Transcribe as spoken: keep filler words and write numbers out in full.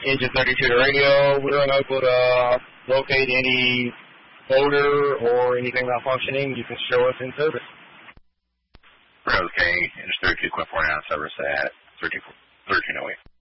Engine thirty-two to radio. We were unable to locate any motor or anything malfunctioning. You can show us in service. Okay, Engine thirty-two, Quinn four nine, service at thirteen oh eight.